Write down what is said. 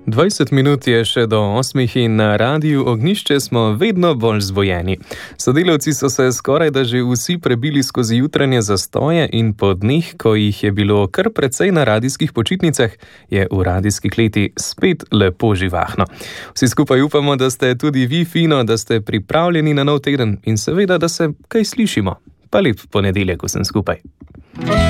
20 minut je še do 8 in na Radiu Ognjišče smo vedno bolj zvojeni. Sodelavci so se skoraj da že vsi prebili skozi jutranje zastoje in po dneh, ko jih je bilo kar precej na radijskih počitnicah, je v radijski kleti spet lepo živahno. Vsi skupaj upamo, da ste tudi vi fino, da ste pripravljeni na nov teden in seveda, da se kaj slišimo. Pa lep ponedeljek vsem skupaj.